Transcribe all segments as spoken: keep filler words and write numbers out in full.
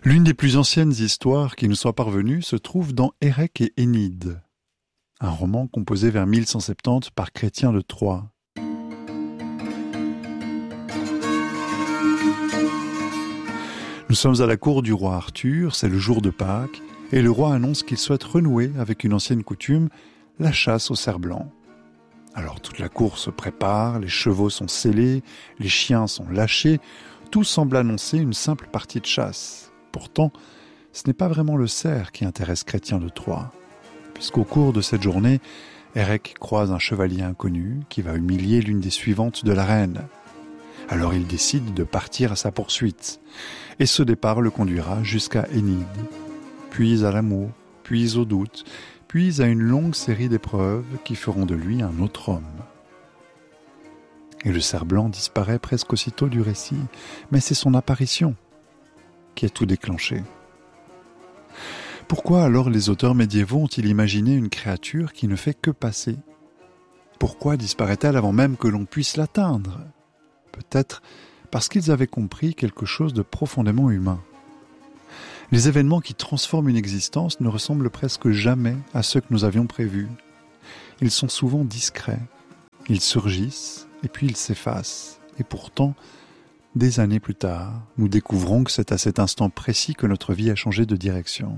L'une des plus anciennes histoires qui nous soit parvenue se trouve dans Érec et Énide, un roman composé vers mille cent soixante-dix par Chrétien de Troyes. Nous sommes à la cour du roi Arthur, c'est le jour de Pâques, et le roi annonce qu'il souhaite renouer avec une ancienne coutume, la chasse au cerf-blanc. Alors toute la cour se prépare, les chevaux sont sellés, les chiens sont lâchés, tout semble annoncer une simple partie de chasse. Pourtant, ce n'est pas vraiment le cerf qui intéresse Chrétien de Troyes, puisqu'au cours de cette journée, Érec croise un chevalier inconnu qui va humilier l'une des suivantes de la reine. Alors il décide de partir à sa poursuite, et ce départ le conduira jusqu'à Énide, puis à l'amour, puis au doute, puis à une longue série d'épreuves qui feront de lui un autre homme. Et le cerf blanc disparaît presque aussitôt du récit, mais c'est son apparition qui a tout déclenché. Pourquoi alors les auteurs médiévaux ont-ils imaginé une créature qui ne fait que passer ? Pourquoi disparaît-elle avant même que l'on puisse l'atteindre ? Peut-être parce qu'ils avaient compris quelque chose de profondément humain. Les événements qui transforment une existence ne ressemblent presque jamais à ceux que nous avions prévus. Ils sont souvent discrets, ils surgissent et puis ils s'effacent. Et pourtant, des années plus tard, nous découvrons que c'est à cet instant précis que notre vie a changé de direction.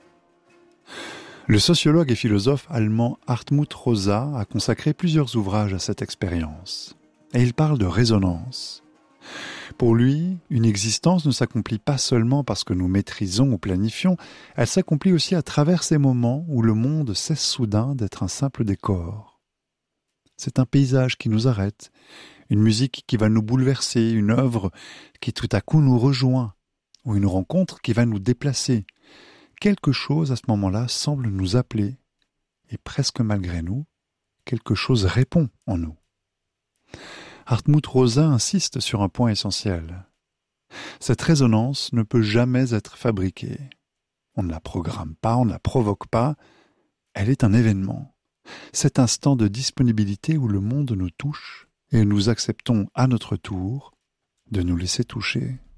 Le sociologue et philosophe allemand Hartmut Rosa a consacré plusieurs ouvrages à cette expérience. Et il parle de résonance. Pour lui, une existence ne s'accomplit pas seulement parce que nous maîtrisons ou planifions, elle s'accomplit aussi à travers ces moments où le monde cesse soudain d'être un simple décor. C'est un paysage qui nous arrête, une musique qui va nous bouleverser, une œuvre qui tout à coup nous rejoint, ou une rencontre qui va nous déplacer. Quelque chose à ce moment-là semble nous appeler, et presque malgré nous, quelque chose répond en nous. Hartmut Rosa insiste sur un point essentiel. Cette résonance ne peut jamais être fabriquée. On ne la programme pas, on ne la provoque pas. Elle est un événement. Cet instant de disponibilité où le monde nous touche et nous acceptons à notre tour de nous laisser toucher.